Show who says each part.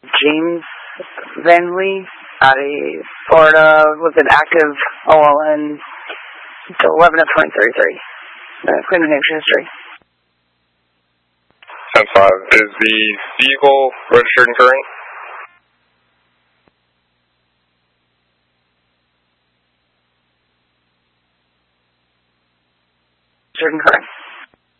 Speaker 1: James Van Lee out of Florida with an active OLN to 11 of 2033. Claim the name's history.
Speaker 2: 10-5. Is the vehicle registered and current?
Speaker 1: Registered and current.